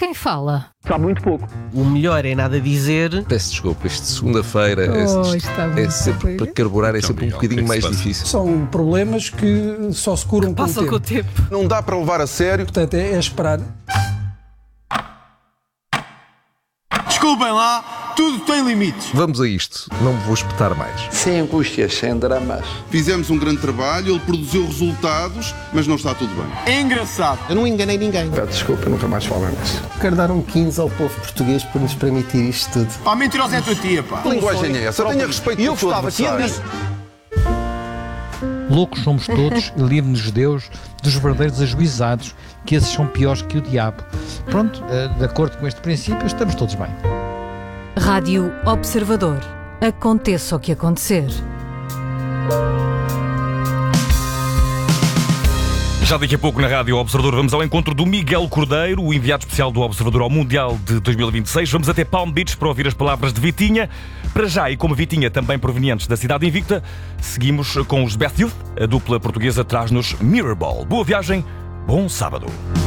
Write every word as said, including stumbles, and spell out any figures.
quem fala? Sabe muito pouco. O melhor é nada dizer. Peço desculpa, isto de segunda-feira Oh, é, está é muito sempre bem. para carburar, é sempre um Miguel, bocadinho o que é que mais se passa? difícil. São problemas que só se curam com o Passam tempo. com o tempo. Não dá para levar a sério. Portanto, é, é esperar. Desculpem lá, tudo tem limites. Vamos a isto, não me vou espetar mais. Sem angústias, sem dramas. Fizemos um grande trabalho, ele produziu resultados, mas não está tudo bem. É engraçado. Eu não enganei ninguém. Peço desculpa, nunca mais falo nisso. Quero dar um quinze ao povo português por nos permitir isto tudo. Pá, mentirosa é a tua tia, pá. Que linguagem é essa? Tenha respeito pelo seu adversário. Loucos somos todos e livre-nos Deus dos verdadeiros ajuizados, que esses são piores que o diabo. Pronto, de acordo com este princípio, estamos todos bem. Rádio Observador. Aconteça o que acontecer. Já daqui a pouco na Rádio Observador vamos ao encontro do Miguel Cordeiro, o enviado especial do Observador ao Mundial de dois mil e vinte e seis. Vamos até Palm Beach para ouvir as palavras de Vitinha. Para já, e como Vitinha também provenientes da cidade invicta, seguimos com os Best Youth. A dupla portuguesa traz-nos Mirrorball. Boa viagem, bom sábado.